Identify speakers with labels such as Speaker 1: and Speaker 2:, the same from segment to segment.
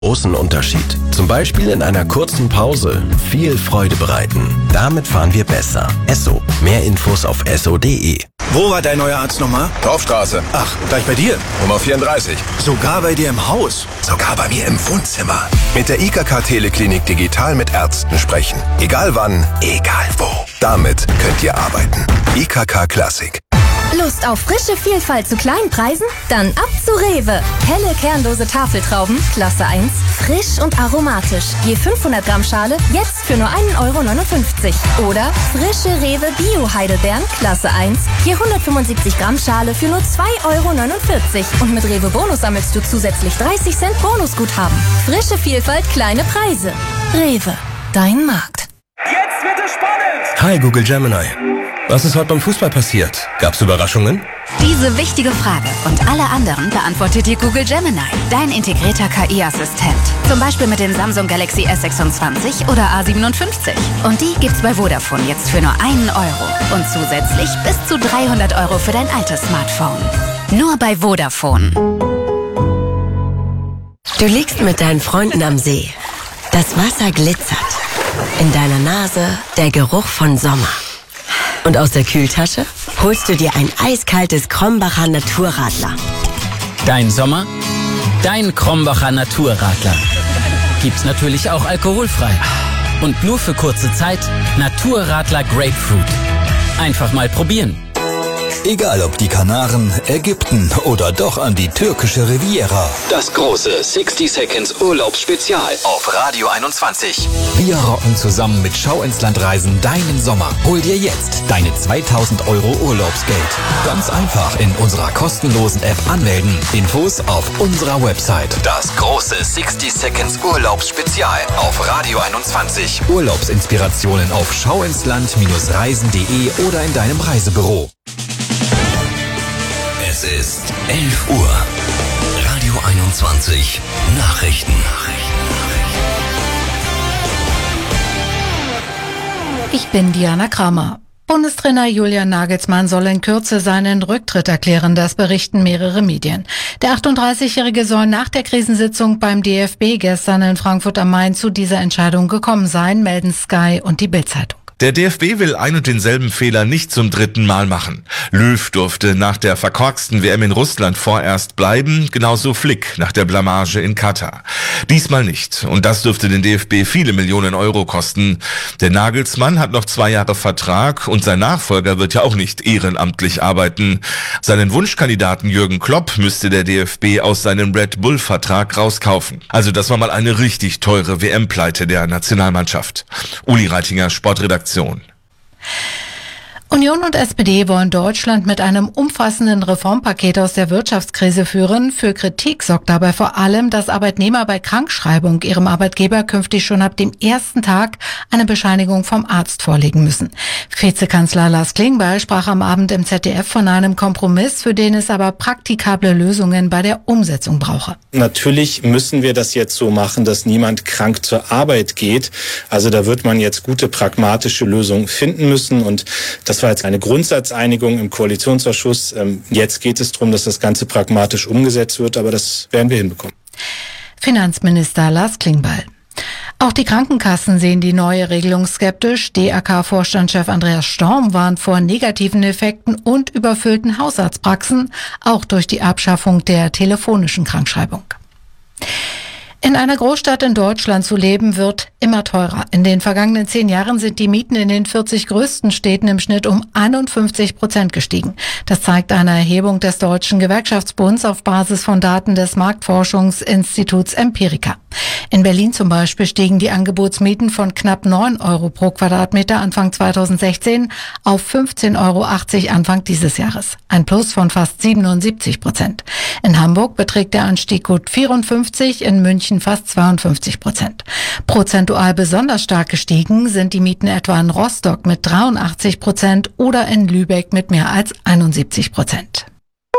Speaker 1: großen Unterschied. Zum Beispiel in einer kurzen Pause viel Freude bereiten. Damit fahren wir besser. Esso. Mehr Infos auf esso.de.
Speaker 2: Wo war dein neuer Arzt nochmal?
Speaker 3: Dorfstraße.
Speaker 2: Ach, gleich bei dir?
Speaker 3: Nummer 34.
Speaker 2: Sogar bei dir im Haus?
Speaker 3: Sogar bei mir im Wohnzimmer. Mit der IKK Teleklinik digital mit Ärzten sprechen. Egal wann, egal wo. Damit könnt ihr arbeiten. IKK Klassik.
Speaker 4: Lust auf frische Vielfalt zu kleinen Preisen? Dann ab zu Rewe. Helle, kernlose Tafeltrauben, Klasse 1, frisch und aromatisch. Je 500 Gramm Schale, jetzt für nur 1,59 €. Oder frische Rewe Bio-Heidelbeeren, Klasse 1, je 175 Gramm Schale für nur 2,49 €. Und mit Rewe Bonus sammelst du zusätzlich 30 Cent Bonusguthaben. Frische Vielfalt, kleine Preise. Rewe, dein Markt.
Speaker 5: Jetzt wird es spannend!
Speaker 1: Hi Google Gemini. Was ist heute beim Fußball passiert? Gab's Überraschungen?
Speaker 6: Diese wichtige Frage und alle anderen beantwortet dir Google Gemini, dein integrierter KI-Assistent. Zum Beispiel mit den Samsung Galaxy S26 oder A57. Und die gibt's bei Vodafone jetzt für nur 1 €. Und zusätzlich bis zu 300 € für dein altes Smartphone. Nur bei Vodafone.
Speaker 7: Du liegst mit deinen Freunden am See. Das Wasser glitzert. In deiner Nase der Geruch von Sommer. Und aus der Kühltasche holst du dir ein eiskaltes Krombacher Naturradler.
Speaker 8: Dein Sommer, dein Krombacher Naturradler. Gibt's natürlich auch alkoholfrei. Und nur für kurze Zeit Naturradler Grapefruit. Einfach mal probieren.
Speaker 9: Egal ob die Kanaren, Ägypten oder doch an die türkische Riviera.
Speaker 10: Das große 60 Seconds Urlaubsspezial auf Radio 21.
Speaker 9: Wir rocken zusammen mit Schau ins Land Reisen deinen Sommer. Hol dir jetzt deine 2000 € Urlaubsgeld. Ganz einfach in unserer kostenlosen App anmelden. Infos auf unserer Website.
Speaker 10: Das große 60 Seconds Urlaubsspezial auf Radio 21.
Speaker 9: Urlaubsinspirationen auf schauinsland-reisen.de oder in deinem Reisebüro.
Speaker 11: Es ist 11 Uhr. Radio 21 Nachrichten.
Speaker 12: Ich bin Diana Kramer. Bundestrainer Julian Nagelsmann soll in Kürze seinen Rücktritt erklären, das berichten mehrere Medien. Der 38-Jährige soll nach der Krisensitzung beim DFB gestern in Frankfurt am Main zu dieser Entscheidung gekommen sein, melden Sky und die Bild-Zeitung.
Speaker 13: Der DFB will ein und denselben Fehler nicht zum 3. Mal machen. Löw durfte nach der verkorksten WM in Russland vorerst bleiben, genauso Flick nach der Blamage in Katar. Diesmal nicht. Und das dürfte den DFB viele Millionen € kosten. Der Nagelsmann hat noch 2 Jahre Vertrag und sein Nachfolger wird ja auch nicht ehrenamtlich arbeiten. Seinen Wunschkandidaten Jürgen Klopp müsste der DFB aus seinem Red Bull-Vertrag rauskaufen. Also das war mal eine richtig teure WM-Pleite der Nationalmannschaft. Uli Reitinger, Sportredaktion.
Speaker 12: Union und SPD wollen Deutschland mit einem umfassenden Reformpaket aus der Wirtschaftskrise führen. Für Kritik sorgt dabei vor allem, dass Arbeitnehmer bei Krankschreibung ihrem Arbeitgeber künftig schon ab dem ersten Tag eine Bescheinigung vom Arzt vorlegen müssen. Vizekanzler Lars Klingbeil sprach am Abend im ZDF von einem Kompromiss, für den es aber praktikable Lösungen bei der Umsetzung brauche.
Speaker 14: Natürlich müssen wir das jetzt so machen, dass niemand krank zur Arbeit geht. Also da wird man jetzt gute pragmatische Lösungen finden müssen und das war jetzt eine Grundsatzeinigung im Koalitionsausschuss. Jetzt geht es darum, dass das Ganze pragmatisch umgesetzt wird, aber das werden wir hinbekommen.
Speaker 12: Finanzminister Lars Klingbeil. Auch die Krankenkassen sehen die neue Regelung skeptisch. DRK-Vorstandschef Andreas Storm warnt vor negativen Effekten und überfüllten Hausarztpraxen, auch durch die Abschaffung der telefonischen Krankschreibung. In einer Großstadt in Deutschland zu leben wird immer teurer. In den vergangenen 10 Jahren sind die Mieten in den 40 größten Städten im Schnitt um 51% gestiegen. Das zeigt eine Erhebung des Deutschen Gewerkschaftsbunds auf Basis von Daten des Marktforschungsinstituts Empirica. In Berlin zum Beispiel stiegen die Angebotsmieten von knapp 9 € pro Quadratmeter Anfang 2016 auf 15,80 € Anfang dieses Jahres. Ein Plus von fast 77%. In Hamburg beträgt der Anstieg gut 54%, in München fast 52%. Prozentual besonders stark gestiegen sind die Mieten etwa in Rostock mit 83% oder in Lübeck mit mehr als 71%.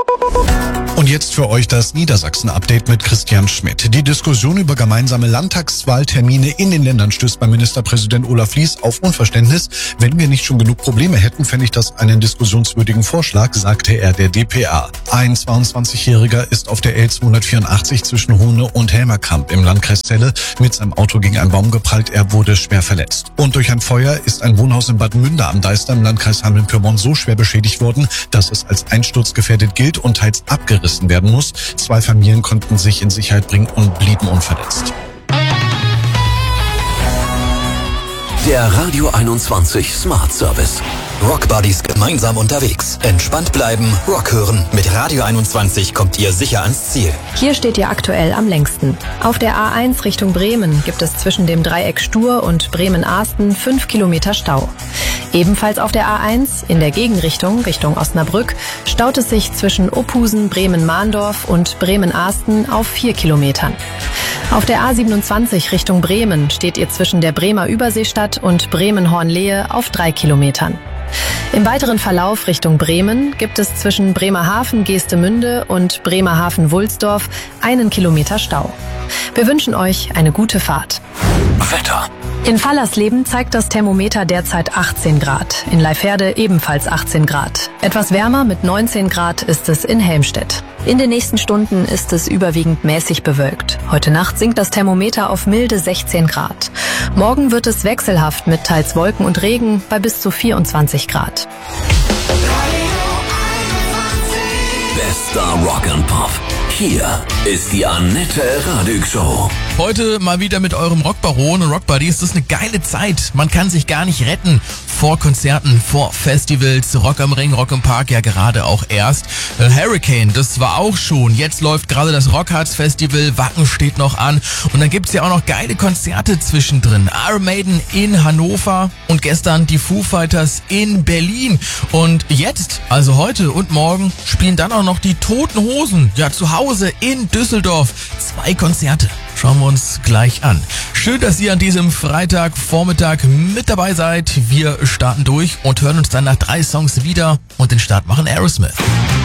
Speaker 15: Und jetzt für euch das Niedersachsen-Update mit Christian Schmidt. Die Diskussion über gemeinsame Landtagswahltermine in den Ländern stößt bei Ministerpräsident Olaf Lies auf Unverständnis. Wenn wir nicht schon genug Probleme hätten, fände ich das einen diskussionswürdigen Vorschlag, sagte er der dpa. Ein 22-Jähriger ist auf der L284 zwischen Hohne und Helmerkamp im Landkreis Celle mit seinem Auto gegen einen Baum geprallt. Er wurde schwer verletzt. Und durch ein Feuer ist ein Wohnhaus in Bad Münder am Deister im Landkreis Hameln-Pyrmont so schwer beschädigt worden, dass es als einsturzgefährdet gilt und teils abgerissen werden muss. 2 Familien konnten sich in Sicherheit bringen und blieben unverletzt.
Speaker 11: Der Radio 21 Smart Service.
Speaker 9: Rock Buddies gemeinsam unterwegs. Entspannt bleiben, Rock hören. Mit Radio 21 kommt ihr sicher ans Ziel.
Speaker 16: Hier steht ihr aktuell am längsten. Auf der A1 Richtung Bremen gibt es zwischen dem Dreieck Stur und Bremen-Ahsten 5 Kilometer Stau. Ebenfalls auf der A1 in der Gegenrichtung, Richtung Osnabrück, staut es sich zwischen Ophusen, Bremen-Mahndorf und Bremen-Ahsten auf 4 Kilometern. Auf der A27 Richtung Bremen steht ihr zwischen der Bremer Überseestadt und Bremen-Hornlehe auf 3 Kilometern. Im weiteren Verlauf Richtung Bremen gibt es zwischen Bremerhaven-Geestemünde und Bremerhaven-Wulsdorf 1 Kilometer Stau. Wir wünschen euch eine gute Fahrt.
Speaker 11: Wetter.
Speaker 16: In Fallersleben zeigt das Thermometer derzeit 18 Grad. In Leiferde ebenfalls 18 Grad. Etwas wärmer mit 19 Grad ist es in Helmstedt. In den nächsten Stunden ist es überwiegend mäßig bewölkt. Heute Nacht sinkt das Thermometer auf milde 16 Grad. Morgen wird es wechselhaft mit teils Wolken und Regen bei bis zu 24 Grad.
Speaker 11: Bester Rock and Pop. Hier ist die Annette Radig Show.
Speaker 17: Heute mal wieder mit eurem Rockbaron und Rockbuddies. Das ist eine geile Zeit. Man kann sich gar nicht retten vor Konzerten, vor Festivals. Rock am Ring, Rock im Park ja gerade auch erst. Hurricane, das war auch schon. Jetzt läuft gerade das Rockharz Festival. Wacken steht noch an. Und dann gibt's ja auch noch geile Konzerte zwischendrin. Iron Maiden in Hannover und gestern die Foo Fighters in Berlin. Und jetzt, also heute und morgen, spielen dann auch noch die Toten Hosen. Ja, zu Hause in Düsseldorf. 2 Konzerte. Schauen wir uns gleich an. Schön, dass ihr an diesem Freitagvormittag mit dabei seid. Wir starten durch und hören uns dann nach 3 Songs wieder und den Start machen Aerosmith.